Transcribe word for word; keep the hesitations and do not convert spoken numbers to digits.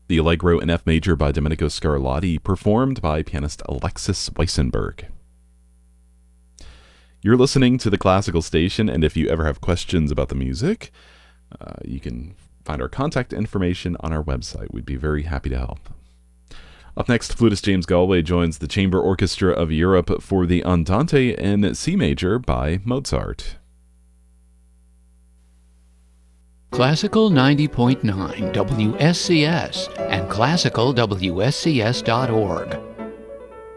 The Allegro in F major by Domenico Scarlatti, performed by pianist Alexis Weissenberg. You're listening to the Classical Station, and if you ever have questions about the music, uh, you can find our contact information on our website. We'd be very happy to help. Up next, flutist James Galway joins the Chamber Orchestra of Europe for the Andante in C major by Mozart. Classical ninety point nine W S C S and classical W S C S dot org.